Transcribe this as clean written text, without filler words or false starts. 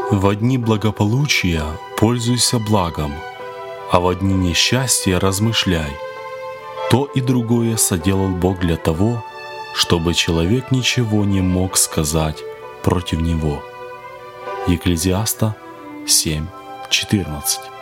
В дни благополучия пользуйся благом, а в дни несчастья размышляй. То и другое соделал Бог для того, чтобы человек ничего не мог сказать против него. Екклезиаста 7:14.